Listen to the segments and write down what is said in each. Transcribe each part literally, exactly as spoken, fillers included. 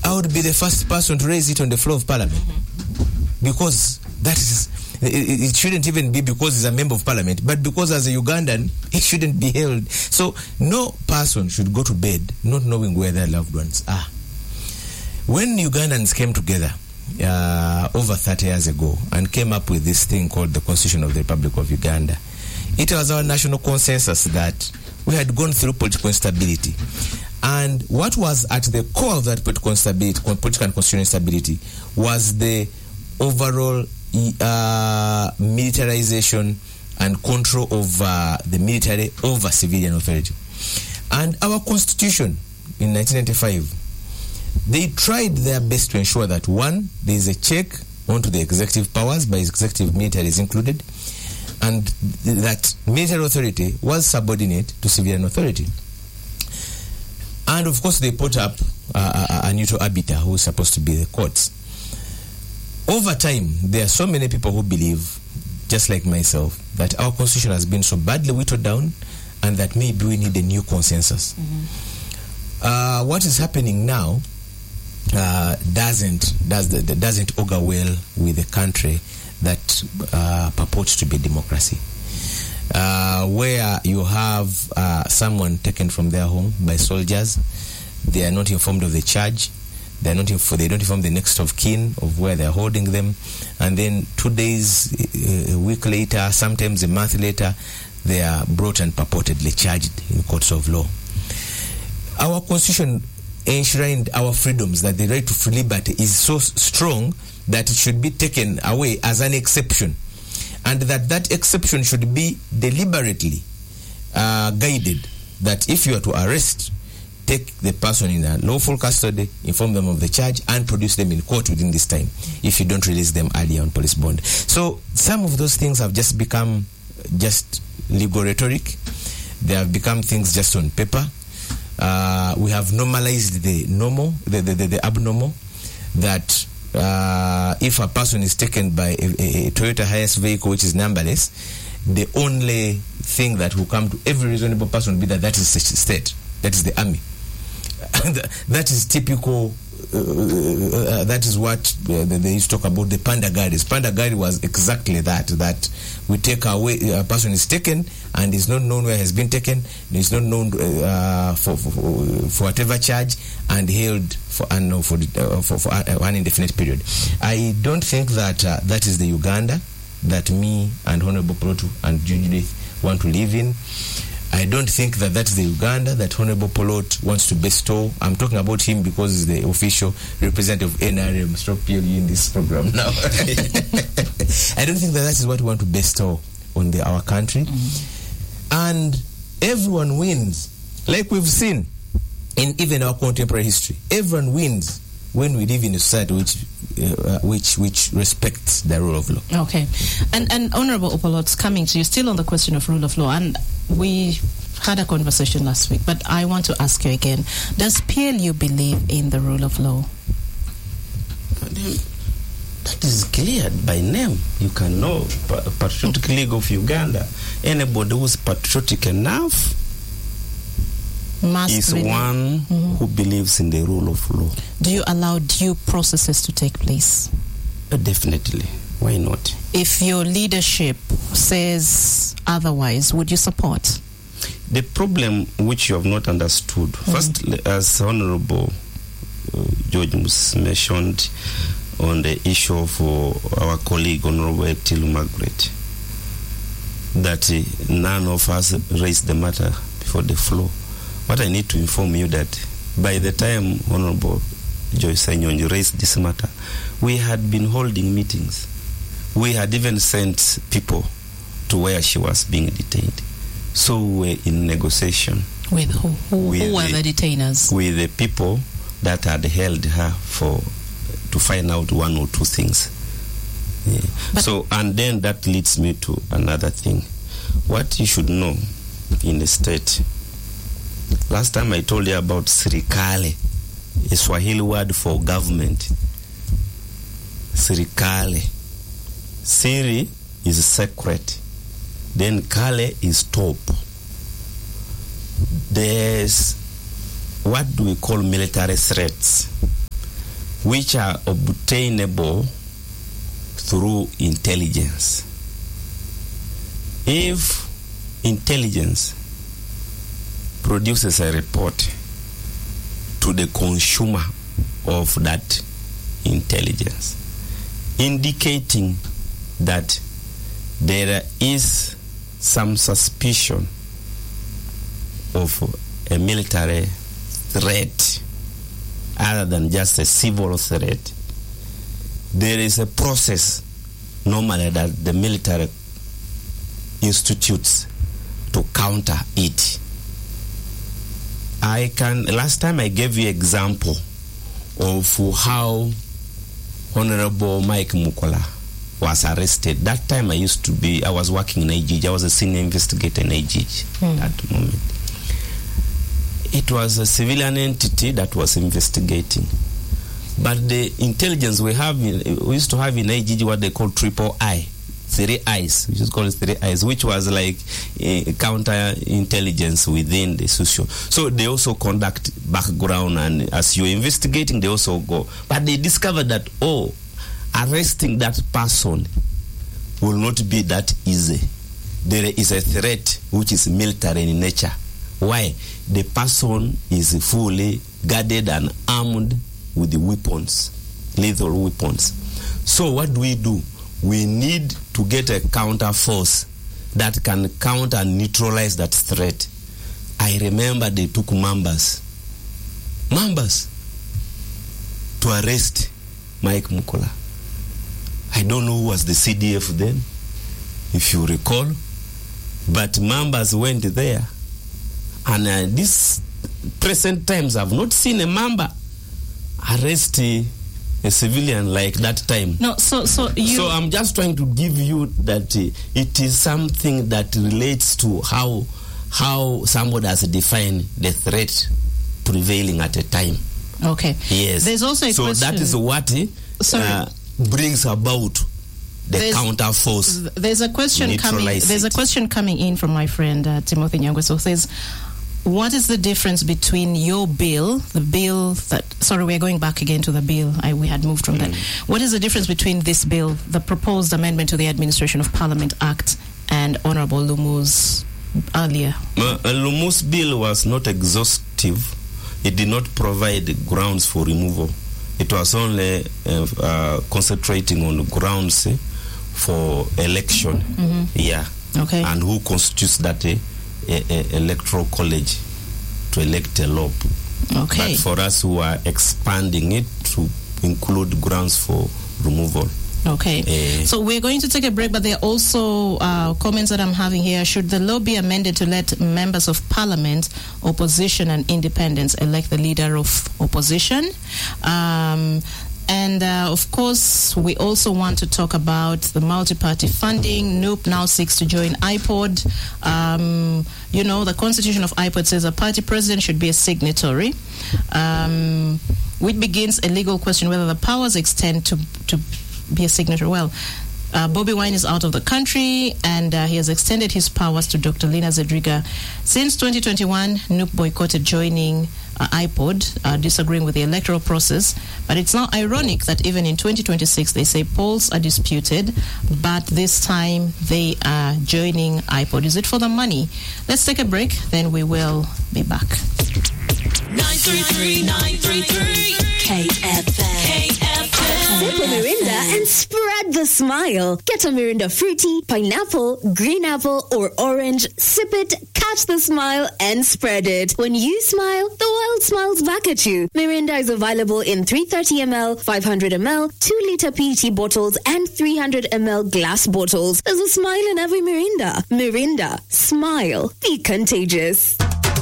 I would be the first person to raise it on the floor of Parliament. Mm-hmm. Because that is, it, it shouldn't even be because he's a member of Parliament, but because as a Ugandan, it shouldn't be held. So no person should go to bed not knowing where their loved ones are. When Ugandans came together uh, over thirty years ago and came up with this thing called the Constitution of the Republic of Uganda, it was our national consensus that we had gone through political instability. And what was at the core of that political instability, political and constitutional instability, was the overall uh, militarization and control of uh, the military over civilian authority. And our constitution in nineteen ninety-five, they tried their best to ensure that, one, there is a check onto the executive powers, by executive military is included, and th- that military authority was subordinate to civilian authority. And of course, they put up uh, a, a neutral arbiter who is supposed to be the courts. Over time, there are so many people who believe, just like myself, that our constitution has been so badly whittled down and that maybe we need a new consensus. Mm-hmm. Uh, what is happening now uh, doesn't does doesn't augur well with a country that uh, purports to be democracy. Uh, where you have uh, someone taken from their home by soldiers, they are not informed of the charge, they are not inf- they don't inform the next of kin of where they are holding them, and then two days, a week later, sometimes a month later, they are brought and purportedly charged in courts of law. Our constitution enshrined our freedoms, that the right to free liberty is so strong that it should be taken away as an exception. And that that exception should be deliberately uh, guided, that if you are to arrest, take the person in a lawful custody, inform them of the charge, and produce them in court within this time, if you don't release them earlier on police bond. So some of those things have just become just legal rhetoric. They have become things just on paper. Uh, we have normalized the normal, the, the, the, the abnormal, that Uh, if a person is taken by a, a, a Toyota Hiace vehicle which is numberless, the only thing that will come to every reasonable person will be that that is the state, that is the army. That is typical. Uh, uh, that is what uh, they used to talk about, the panda guards. Panda guard was exactly that, that we take away, a person is taken and is not known where he has been taken, is not known uh, for, for, for whatever charge, and held for, uh, for, uh, for, for uh, one indefinite period. I don't think that uh, that is the Uganda that me and Honorable Polotu and Judith want to live in. I don't think that that's the Uganda that Honorable Polot wants to bestow. I'm talking about him because he's the official representative of N R M stroke P L U in this program now. I don't think that that is what we want to bestow on the, our country. Mm-hmm. And everyone wins. Like we've seen in even our contemporary history. Everyone wins when we live in a society which uh, which which respects the rule of law. Okay. And and Honorable Opolot's coming to you still on the question of rule of law, and we had a conversation last week, but I want to ask you again. Does P L U believe in the rule of law? That is cleared by name. You can know Patriotic League of Uganda. Anybody who's patriotic enough Must is believe. one mm-hmm. who believes in the rule of law. Do you allow due processes to take place? Uh, definitely. Why not? If your leadership says otherwise, would you support? The problem which you have not understood, mm-hmm. first, as Honorable uh, George Mus mentioned on the issue of uh, our colleague Honorable Etilu Margaret, that uh, none of us raised the matter before the floor. What I need to inform you that by the time Honorable Joyce Anyonyi raised this matter, we had been holding meetings. We had even sent people to where she was being detained. So we were in negotiation. With who? Who, with who were the, the detainers? With the people that had held her for to find out one or two things. Yeah. So, and then that leads me to another thing. What you should know in the state. Last time I told you about Serikali, a Swahili word for government. Serikali. Siri is secret. Then Kale is top. There's what do we call military threats. which are obtainable through intelligence. If intelligence produces a report to the consumer of that intelligence, indicating that there is some suspicion of a military threat other than just a civil threat, there is a process normally that the military institutes to counter it. I can, last time I gave you example of how Honorable Mike Mukola was arrested. That time I used to be, I was working in I G G. I was a senior investigator in I G G mm. at that moment. It was a civilian entity that was investigating. But the intelligence we have, in, we used to have in I G G what they call triple I, three eyes, which is called three eyes, which was like a counter intelligence within the social. So they also conduct background, and as you're investigating, they also go. But they discovered that, oh, arresting that person will not be that easy. There is a threat which is military in nature. Why? The person is fully guarded and armed with the weapons, lethal weapons. So what do we do? We need to get a counter force that can counter and neutralize that threat. I remember they took Mambas, Mambas, to arrest Mike Mukola. I don't know who was the C D F then, if you recall, but Mambas went there. And uh, this present times, I've not seen a Mamba arrest uh, a civilian like that time. No, so so you. So I'm just trying to give you that uh, it is something that relates to how how somebody has defined the threat prevailing at a time. Okay. Yes. There's also a so question. that is what uh, brings about the there's, counter force. There's a question coming. There's a question coming in from my friend uh, Timothy Nyangwe. So says, what is the difference between your bill, the bill that, sorry, we're going back again to the bill, I, we had moved from mm. that. What is the difference between this bill, the proposed amendment to the Administration of Parliament Act, and Honorable Lumu's earlier? Uh, Lumu's bill was not exhaustive. It did not provide grounds for removal. It was only uh, uh, concentrating on the grounds uh, for election. Mm-hmm. Yeah. Okay. And who constitutes that uh, A, a electoral college to elect a law. Okay. But for us who are expanding it to include grounds for removal. Okay. Uh, so we're going to take a break, but there are also uh, comments that I'm having here. Should the law be amended to let members of parliament, opposition and independents elect the leader of opposition? Um, And, uh, of course, we also want to talk about the multi-party funding. N U P now seeks to join I P O D. Um, you know, the constitution of I P O D says a party president should be a signatory, um, which begins a legal question whether the powers extend to, to be a signatory. Well, uh, Bobby Wine is out of the country, and uh, he has extended his powers to Doctor Lina Zedriga. Since twenty twenty-one, N U P boycotted joining Uh, I P O D, uh, disagreeing with the electoral process. But it's now ironic that even in twenty twenty-six, they say polls are disputed, but this time they are joining I P O D. Is it for the money? Let's take a break, then we will be back. nine three three, nine three three, K F M. K F M. Sip a Mirinda and spread the smile. Get a Mirinda fruity, pineapple, green apple, or orange. Sip it, catch the smile, and spread it. When you smile, the world smiles back at you. Mirinda is available in three hundred thirty milliliters, five hundred milliliters, two liter P E T bottles, and three hundred milliliter glass bottles. There's a smile in every Mirinda. Mirinda. Smile. Be contagious.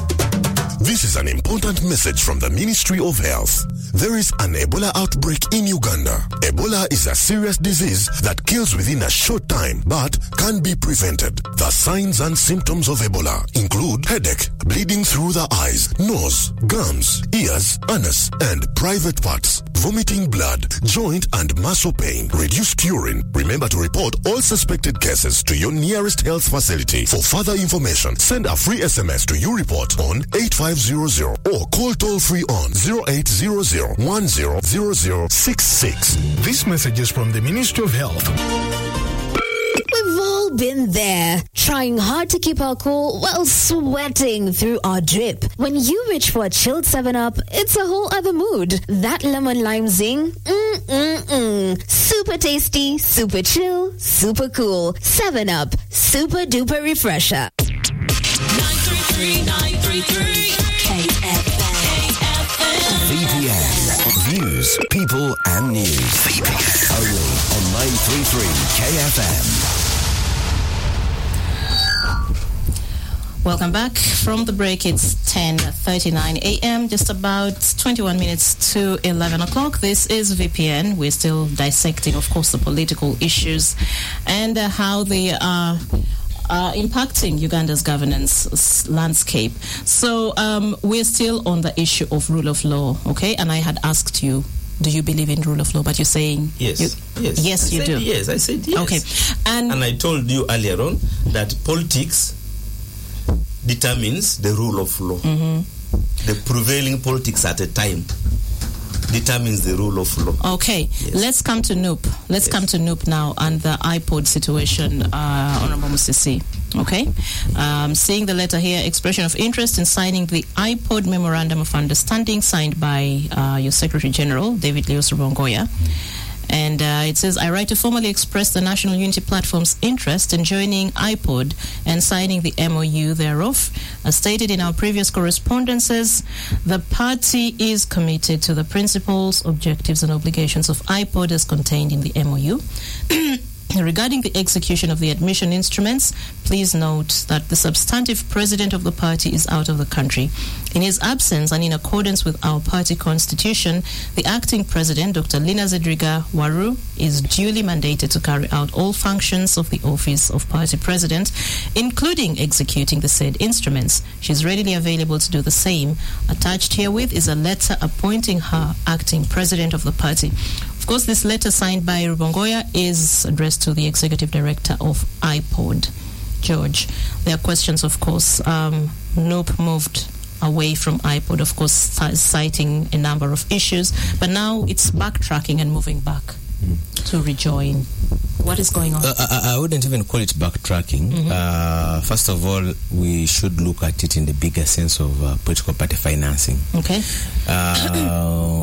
This is an important message from the Ministry of Health. There is an Ebola outbreak in Uganda. Ebola is a serious disease that kills within a short time but can be prevented. The signs and symptoms of Ebola include headache, bleeding through the eyes, nose, gums, ears, anus, and private parts, vomiting blood, joint and muscle pain, reduced urine. Remember to report all suspected cases to your nearest health facility. For further information, send a free S M S to U Report on eight five zero zero or call toll free on zero eight zero zero one zero zero zero six six. This message is from the Ministry of Health. We've all been there, trying hard to keep our cool while sweating through our drip. When you reach for a chilled seven up, it's a whole other mood. That lemon lime zing, mm-mm-mm. Super tasty, super chill, super cool. seven up, super duper refresher. nine three three, nine three three, K F M. V P N. Views, people and news. V P N. Only on nine three three K F M. Welcome back from the break. It's ten thirty-nine a.m., just about twenty-one minutes to eleven o'clock. This is V P N. We're still dissecting, of course, the political issues and uh, how they are uh, impacting Uganda's governance landscape. So um, we're still on the issue of rule of law, okay? And I had asked you, do you believe in rule of law? But you're saying yes, you, yes, yes, I you said do. Yes, I said yes. Okay, and and I told you earlier on that politics determines the rule of law. Mm-hmm. The prevailing politics at a time determines the rule of law. Okay, yes. Let's come to Noop. Let's Yes. come to Noop now and the iPod situation, uh, Honorable Musisi. Okay, um, seeing the letter here, expression of interest in signing the iPod Memorandum of Understanding signed by uh, your Secretary General, David Leos Rubongoya. And uh, it says, I write to formally express the National Unity Platform's interest in joining iPod and signing the M O U thereof. As stated in our previous correspondences, the party is committed to the principles, objectives, and obligations of iPod as contained in the M O U. Regarding the execution of the admission instruments, please note that the substantive president of the party is out of the country. In his absence and in accordance with our party constitution, the acting president, Doctor Lina Zedriga Waru, is duly mandated to carry out all functions of the office of party president, including executing the said instruments. She is readily available to do the same. Attached herewith is a letter appointing her acting president of the party. Of course, this letter signed by Rubongoya is addressed to the executive director of iPod, George. There are questions, of course. Um, Noop moved away from iPod, of course, citing a number of issues, but now it's backtracking and moving back to rejoin. What is going on? Uh, I, I wouldn't even call it backtracking. Mm-hmm. Uh, first of all, we should look at it in the bigger sense of uh, political party financing. Okay. Uh,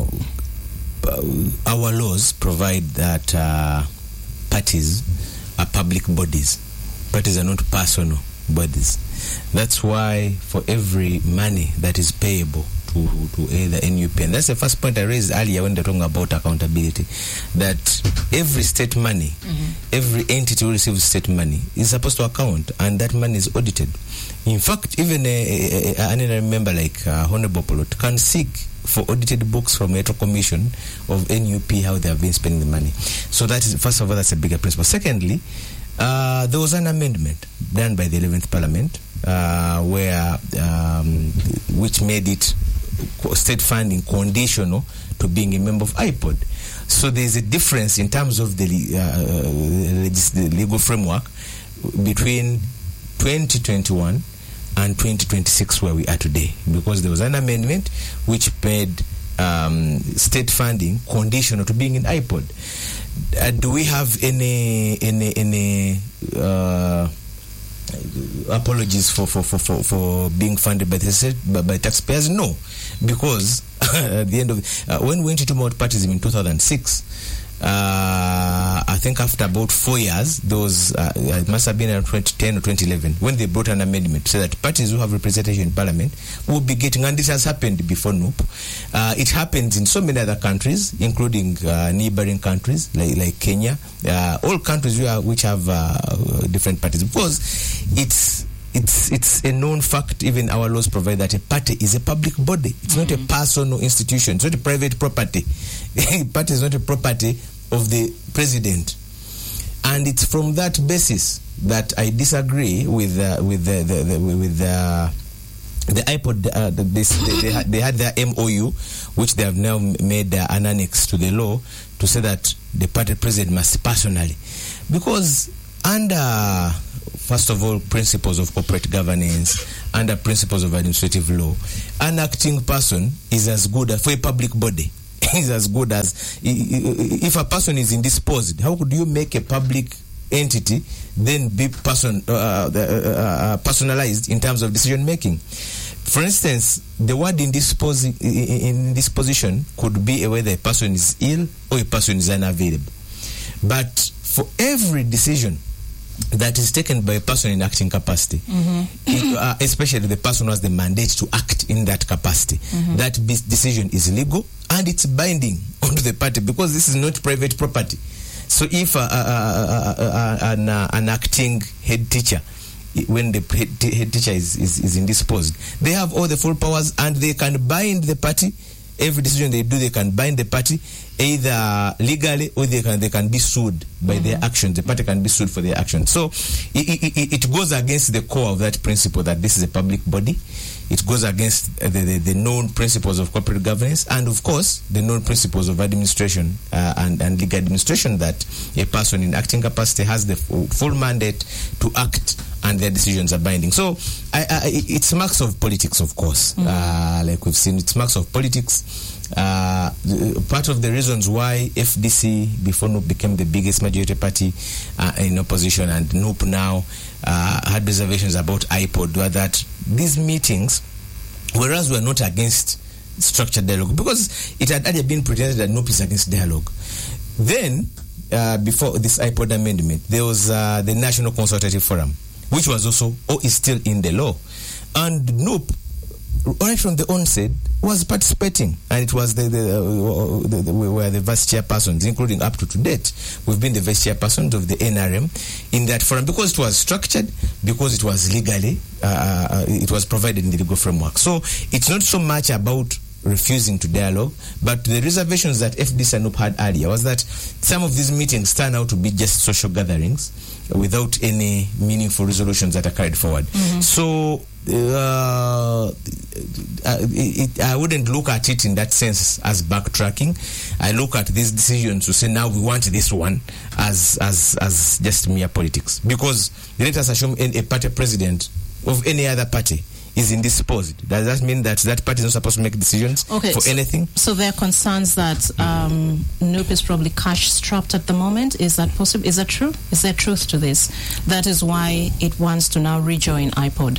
our laws provide that uh, parties are public bodies. Parties are not personal bodies. That's why for every money that is payable to, to either N U P, and that's the first point I raised earlier when they're talking about accountability, that every state money, mm-hmm. every entity who receives state money is supposed to account, and that money is audited. In fact, even a, a, a, a member like uh, Honorable Polot can seek for audited books from Electoral Commission of N U P how they have been spending the money. So that is, first of all, that's a bigger principle. Secondly, uh, there was an amendment done by the eleventh Parliament uh, where um, which made it state funding conditional to being a member of iPod. So there is a difference in terms of the, uh, the legal framework between twenty twenty-one and twenty twenty-six where we are today, because there was an amendment which made um, state funding conditional to being in iPod. Uh, do we have any any any uh, apologies for for, for, for for being funded by the state, by, by taxpayers? No, because at the end of uh, when we went into multipartyism in two thousand six, Uh, I think after about four years, those uh, it must have been around twenty ten or twenty eleven, when they brought an amendment to say that parties who have representation in Parliament will be getting, and this has happened before Noop. Uh, it happens in so many other countries, including uh, neighboring countries like, like Kenya, uh, all countries which, are, which have uh, different parties, because it's It's it's a known fact. Even our laws provide that a party is a public body. It's mm-hmm. not a personal institution. It's not a private property. Party is not a property of the president. And it's from that basis that I disagree with uh, with the, the, the with the the iPod, uh, the, this, they, they, had, they had their M O U, which they have now made uh, an annex to the law to say that the party president must personally, because under, first of all, principles of corporate governance, under principles of administrative law, an acting person is as good as, for a public body, is as good as, if a person is indisposed, how could you make a public entity then be person uh, uh, uh, personalized in terms of decision making? For instance, the word indisposi- indisposition could be whether a person is ill or a person is unavailable. But for every decision that is taken by a person in acting capacity, mm-hmm. it, uh, especially the person who has the mandate to act in that capacity, mm-hmm. that be- decision is legal and it's binding onto the party, because this is not private property. So if uh, uh, uh, uh, uh, an, uh, an acting head teacher, when the head, t- head teacher is, is, is indisposed, they have all the full powers and they can bind the party. Every decision they do, they can bind the party either legally or they can they can be sued by mm-hmm. their actions. The party can be sued for their actions. So it, it, it goes against the core of that principle that this is a public body. It goes against the, the, the known principles of corporate governance and, of course, the known principles of administration uh, and, and legal administration, that a person in acting capacity has the f- full mandate to act and their decisions are binding. So I, I, it's marks of politics, of course. Mm-hmm. Uh, like we've seen, it's marks of politics. Uh, part of the reasons why F D C before N U P became the biggest majority party uh, in opposition, and N U P now uh, had reservations about iPod, were that these meetings, whereas we're not against structured dialogue, because it had already been pretended that N U P is against dialogue. Then, uh, before this iPod amendment, there was uh, the National Consultative Forum, which was also, or is still in the law. And N U P, right from the onset, was participating, and it was the, the, uh, the, the we were the vice chairpersons, including up to to date. We've been the vice chairpersons of the N R M in that forum, because it was structured, because it was legally, uh, it was provided in the legal framework. So it's not so much about refusing to dialogue, but the reservations that F D C and N U P had earlier was that some of these meetings turn out to be just social gatherings without any meaningful resolutions that are carried forward. Mm-hmm. So uh, it, I wouldn't look at it in that sense as backtracking. I look at these decisions to say, now we want this one, as as as just mere politics. Because let us assume a party president of any other party is indisposed. Does that mean that that party is not supposed to make decisions okay, for so, anything? So there are concerns that um, N U P is probably cash-strapped at the moment. Is that possible? Is that true? Is there truth to this? That is why it wants to now rejoin iPod.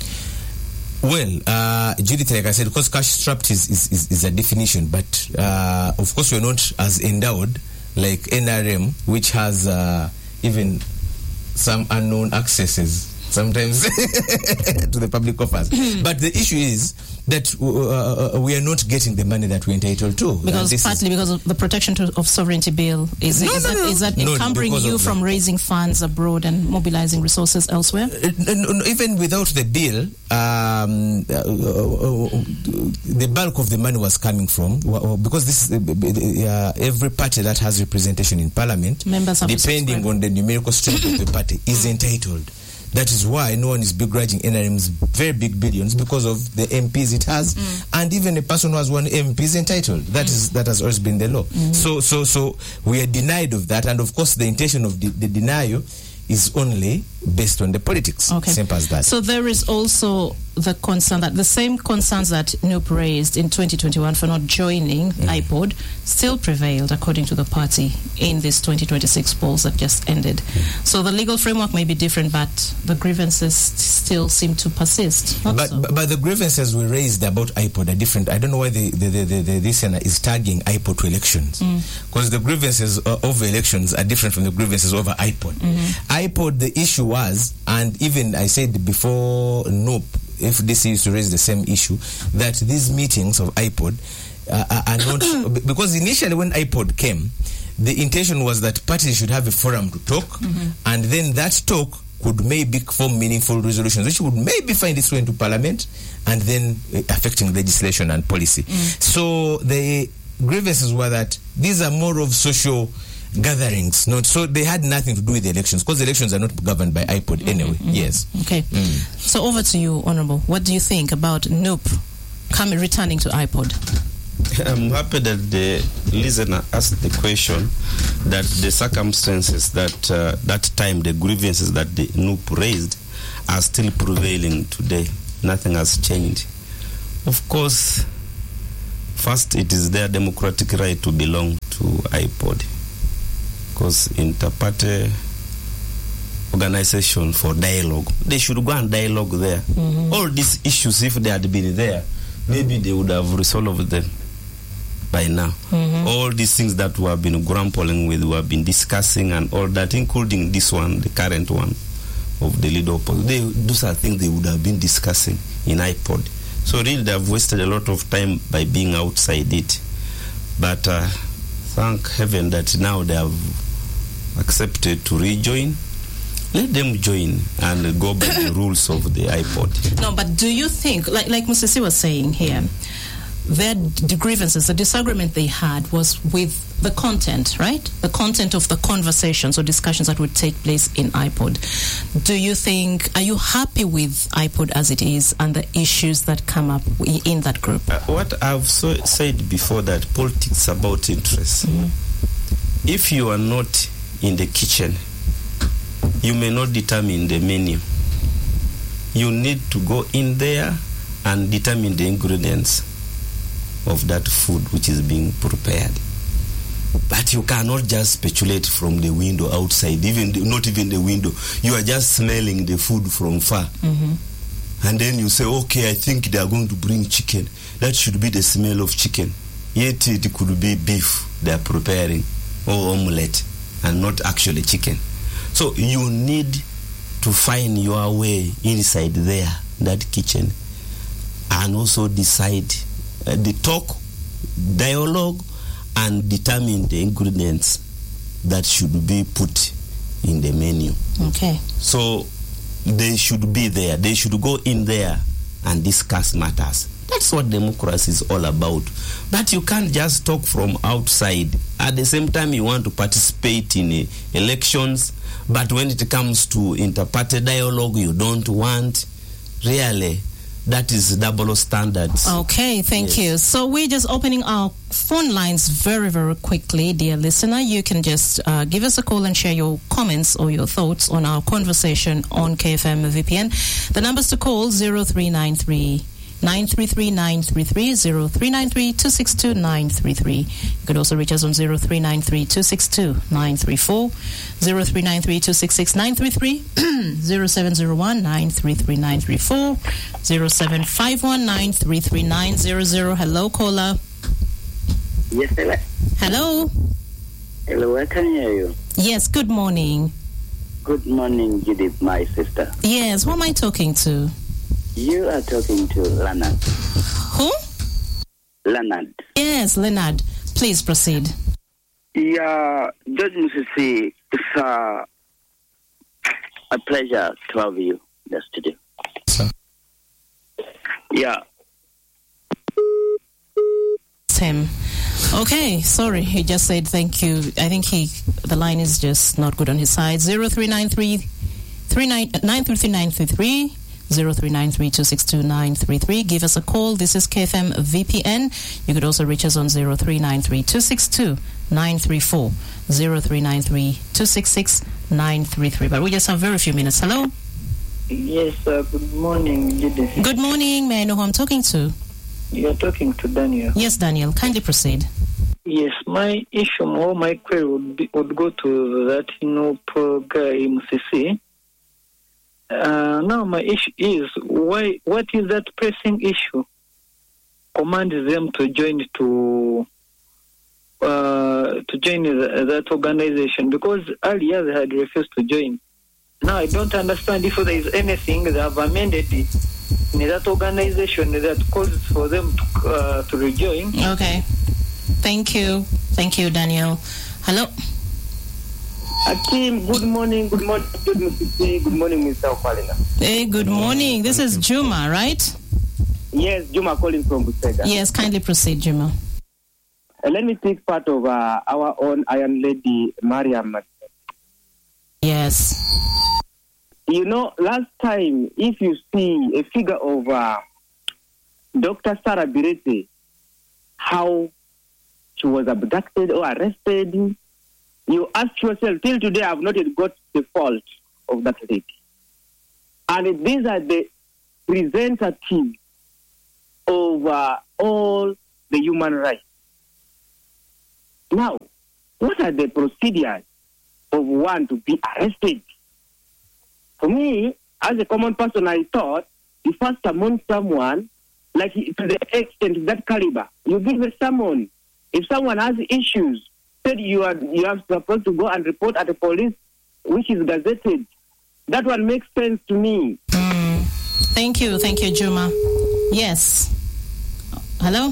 Well, uh, Judith, like I said, because cash-strapped is, is, is, is a definition, but uh, of course we're not as endowed like N R M, which has uh, even some unknown accesses sometimes to the public coffers. But the issue is that uh, we are not getting the money that we're entitled to. Because partly because of the protection to, of sovereignty bill. Is, no, it, is, no, that, no. is that no, encumbering you from that. raising funds abroad and mobilizing resources elsewhere? Uh, no, no, even without the bill, um, uh, uh, uh, the bulk of the money was coming from, uh, because this is, uh, every party that has representation in parliament, members depending on the numerical strength of the party, is entitled. That is why no one is begrudging N R M's very big billions, because of the M Ps it has, mm. and even a person who has one M P is entitled. That mm. is that has always been the law. Mm. So so so we are denied of that, and of course the intention of the, the denial is only based on the politics. Okay. Simple as that. So there is also the concern that the same concerns that N U P raised in twenty twenty-one for not joining mm. iPod still prevailed, according to the party, in this twenty twenty-six polls that just ended. Mm. So the legal framework may be different, but the grievances still seem to persist. But, so. but but the grievances we raised about iPod are different. I don't know why the the, the, the, the listener is tagging iPod to elections, because mm. the grievances over elections are different from the grievances over iPod. Mm-hmm. iPod, the issue was, and even I said before N U P, if this used to raise the same issue, that these meetings of iPod uh, are not, because initially when iPod came, the intention was that parties should have a forum to talk, mm-hmm. and then that talk could maybe form meaningful resolutions, which would maybe find its way into parliament, and then uh, affecting legislation and policy. Mm. So the grievances were that these are more of social gatherings. Not so they had nothing to do with the elections because the elections are not governed by I P O D mm-hmm, anyway. Mm-hmm. Yes. Okay. Mm. So over to you, Honorable. What do you think about N U P coming returning to I P O D? I'm happy that the listener asked the question, that the circumstances that uh, that time, the grievances that the N U P raised are still prevailing today. Nothing has changed. Of course, first it is their democratic right to belong to I P O D, because inter-party organization for dialogue, they should go and dialogue there. Mm-hmm. All these issues, if they had been there, maybe they would have resolved them by now. Mm-hmm. All these things that we have been grappling with, we have been discussing and all that, including this one, the current one of the leader opposition, they, those are things they would have been discussing in I P O D. So really they have wasted a lot of time by being outside it. But uh, thank heaven that now they have accepted to rejoin. Let them join and go by the rules of the I P O D. No, but do you think, like like Musisi was saying here, their the grievances, the disagreement they had was with the content, right? The content of the conversations or discussions that would take place in I P O D. Do you think, are you happy with I P O D as it is and the issues that come up in that group? Uh, what I've so said before, that politics is about interest. Mm-hmm. If you are not in the kitchen, you may not determine the menu. You need to go in there and determine the ingredients of that food which is being prepared. But you cannot just speculate from the window outside, even the, not even the window. You are just smelling the food from far. Mm-hmm. And then you say, okay, I think they are going to bring chicken. That should be the smell of chicken. Yet it could be beef they are preparing, or omelette, and not actually chicken. So you need to find your way inside there, that kitchen, and also decide uh, the talk, dialogue, and determine the ingredients that should be put in the menu. Okay. So they should be there. They should go in there and discuss matters. That's what democracy is all about. But you can't just talk from outside. At the same time, you want to participate in uh, elections, but when it comes to inter-party dialogue, you don't want. Really, that is double standards. Okay, thank yes. you. So we're just opening our phone lines very, very quickly, dear listener. You can just uh, give us a call and share your comments or your thoughts on our conversation on K F M V P N. The numbers to call zero three nine three nine three three nine three three, zero three nine three two six two nine three three. You could also reach us on zero three nine three two six two nine three four, zero three nine three two six six nine three three, zero seven zero one nine three three nine three four, zero seven five one nine three three nine zero zero. Hello, caller. Yes, hello. Hello. Hello, I can hear you. Yes, good morning. Good morning, Judith, my sister. Yes, who am I talking to? You are talking to Leonard. Who? Leonard. Yes, Leonard. Please proceed. Yeah, Judge Musisi, it's uh, a pleasure to have you yesterday. Sir. Yeah. It's him. Okay, sorry. He just said thank you. I think he the line is just not good on his side. Zero three nine three three nine nine three three nine three three. zero three nine three two six two nine three three. Give us a call. This is K F M V P N. You could also reach us on zero three nine three two six two nine three four, zero three nine three two six six nine three three. But we just have very few minutes. Hello? Yes, uh, good morning, Judith. Good morning. May I know who I'm talking to? You're talking to Daniel. Yes, Daniel. Kindly proceed. Yes, my issue or my query would, be, would go to that, you know, poor guy, Musisi. Uh, now my issue is, why? What is that pressing issue? Command them to join to uh, to join the, that organization, because earlier they had refused to join. Now I don't understand if there is anything they have amended in that organization that calls for them to, uh, to rejoin. Okay, thank you, thank you, Daniel. Hello. Akim, good morning, good morning, good morning, good morning, Mister Opalina. Hey, good morning. This is Juma, right? Yes, Juma calling from Busega. Yes, kindly proceed, Juma. Uh, let me take part of uh, our own Iron Lady, Mariam. Yes. You know, last time, if you see a figure of uh, Doctor Sarah Birete, how she was abducted or arrested, you ask yourself, till today I have not yet got the fault of that lady. And these are the representatives of uh, all the human rights. Now, what are the procedures of one to be arrested? For me, as a common person, I thought you first summon someone, like to the extent of that caliber. You give a summon. If someone has issues, said you are you are supposed to go and report at the police, which is gazetted. That one makes sense to me. Mm. Thank you, thank you, Juma. Yes. Hello?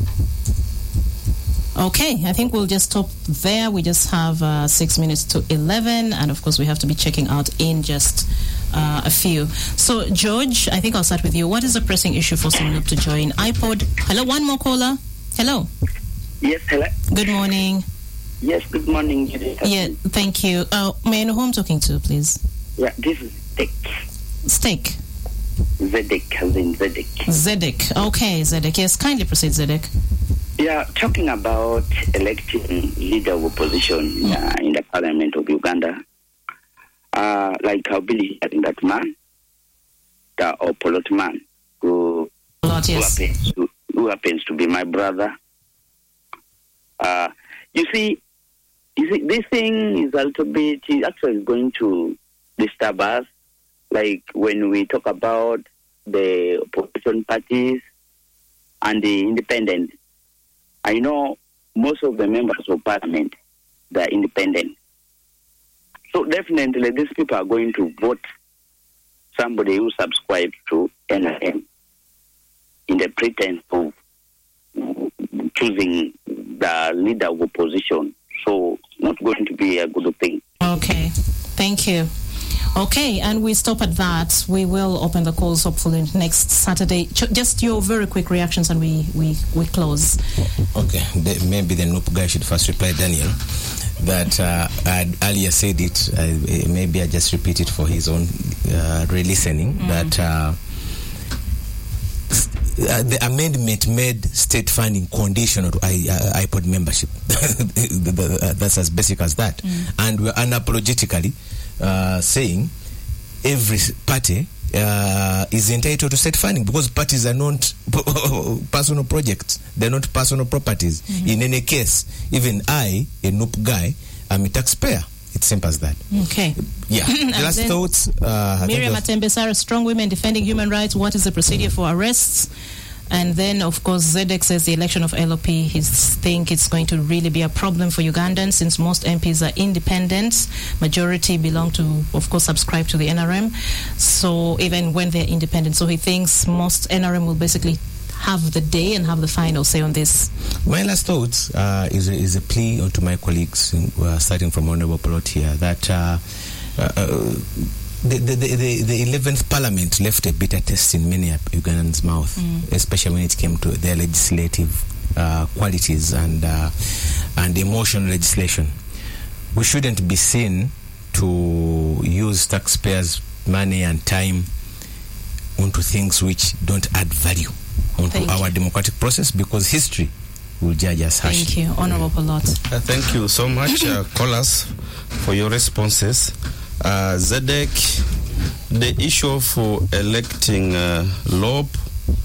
Okay, I think we'll just stop there. We just have uh, six minutes to eleven, and of course we have to be checking out in just uh, a few. So, George, I think I'll start with you. What is the pressing issue for Simulup to join iPod? Hello, one more caller. Hello. Yes, hello. Good morning. Yes, good morning. Yeah, thank you. Uh, may I know who I'm talking to, please? Yeah, this is Steak. Steak. Zedek, as in Zedek. Zedek. Okay, Zedek. Yes, kindly proceed, Zedek. Yeah, talking about electing leader of opposition mm. uh, in the Parliament of Uganda, uh, like I believe that man, the Opolot man, who, Lot, who, yes. happens to, who happens to be my brother. Uh, you see, you see, this thing is a little bit, it's actually going to disturb us. Like when we talk about the opposition parties and the independent, I know most of the members of parliament, they are independent. So definitely these people are going to vote somebody who subscribes to N R M in the pretense of choosing the leader of opposition. So it's not going to be a good thing. Okay, thank you. Okay, and we stop at that. We will open the calls hopefully next Saturday. Just your very quick reactions and we, we, we close. Okay, the, maybe the Noop guy should first reply, Daniel, that uh, I had earlier said it, uh, maybe I just repeat it for his own uh, re-listening, mm. that uh, Uh, the amendment made state funding conditional to I, uh, iPod membership. That's as basic as that. Mm. And we're unapologetically uh, saying every party uh, is entitled to state funding because parties are not personal projects. They're not personal properties. Mm-hmm. In any case, even I, a Noop guy, I'm a taxpayer. It's simple as that. Okay. Yeah. The last thoughts. Uh, Miriam Atembesara, strong women defending human rights. What is the procedure for arrests? And then, of course, Zedek says the election of L O P, he think it's going to really be a problem for Ugandans since most M Ps are independent. Majority belong to, of course, subscribe to the N R M. So even when they're independent. So he thinks most N R M will basically have the day and have the final say on this. My last thoughts uh, is, a, is a plea to my colleagues, uh, starting from Honorable Polot here, that uh, uh, the, the, the, the eleventh Parliament left a bitter taste in many Ugandans' mouth, mm. especially when it came to their legislative uh, qualities and, uh, and emotional legislation. We shouldn't be seen to use taxpayers' money and time onto things which don't add value onto thank our you. democratic process, because history will judge us harshly. Thank you. Honorable Polot. Uh, thank you so much, uh, callers, for your responses. Uh, Zedek, the issue of uh, electing uh, L O P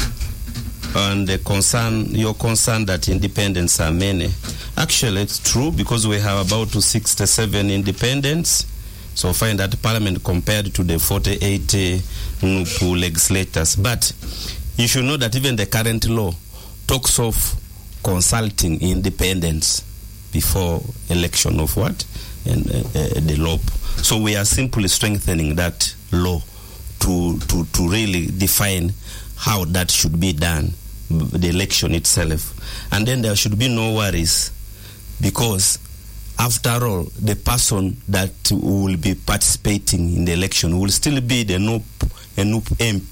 and the concern, your concern that independents are many. Actually, it's true because we have about sixty-seven independents. So find that Parliament compared to the forty-eight uh, Nupu legislators. But you should know that even the current law talks of consulting independents before election of what? And uh, uh, the law. So we are simply strengthening that law to, to, to really define how that should be done, the election itself. And then there should be no worries, because after all, the person that will be participating in the election will still be the N U P, a N U P M P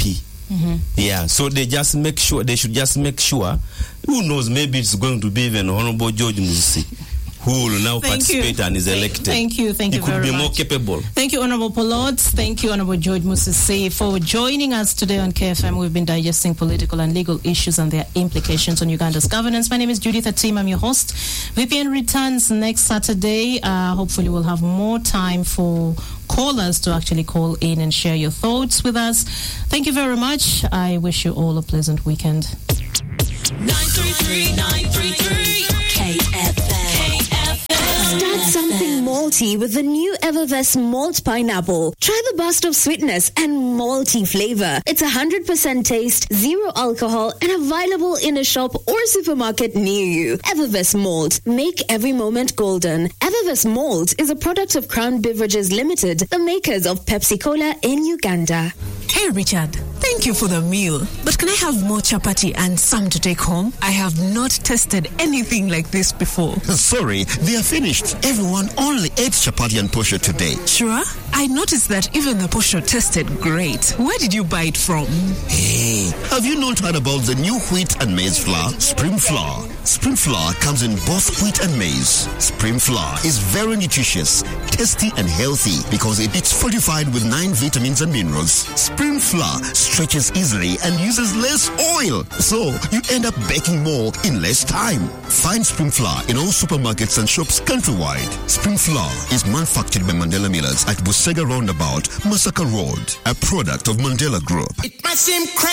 Mm-hmm. Yeah, so they just make sure, they should just make sure, who knows, maybe it's going to be even Honorable George Musi, who will now Thank participate you. and is elected. Thank you, thank he you could very be much. more capable. Thank you, Honorable Polot. Thank you, Honorable George Musisi, for joining us today on K F M. We've been digesting political and legal issues and their implications on Uganda's governance. My name is Judith Atim. I'm your host. V P N returns next Saturday. Uh, hopefully we'll have more time for callers to actually call in and share your thoughts with us. Thank you very much. I wish you all a pleasant weekend. nine three three nine three three K F M. Start something malty with the new Evervest Malt Pineapple. Try the burst of sweetness and malty flavor. It's one hundred percent taste, zero alcohol, and available in a shop or supermarket near you. Evervest Malt. Make every moment golden. Evervest Malt is a product of Crown Beverages Limited, the makers of Pepsi Cola in Uganda. Hey, Richard. Thank you for the meal. But can I have more chapati and some to take home? I have not tasted anything like this before. Sorry, they are finished. Everyone only ate chapati and posho today. Sure? I noticed that even the posho tasted great. Where did you buy it from? Hey, have you not heard about the new wheat and maize flour? Spring Flour. Spring Flour comes in both wheat and maize. Spring Flour is very nutritious, tasty and healthy because it's fortified with nine vitamins and minerals. Spring Flour stretches easily and uses less oil, so you end up baking more in less time. Find Spring Flour in all supermarkets and shops countrywide. Spring Flour is manufactured by Mandela Millers at Busega Roundabout, Masaka Road, a product of Mandela Group. It might seem crazy.